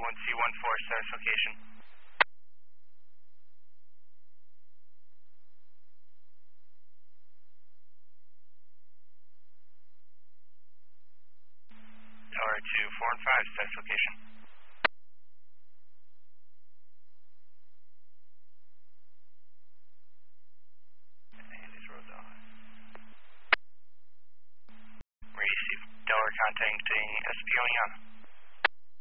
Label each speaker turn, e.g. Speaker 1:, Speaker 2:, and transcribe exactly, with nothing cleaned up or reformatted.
Speaker 1: one C one four, status location. Tower two four and five, status location. And these roads on. Receive tower contacting S P Oniana.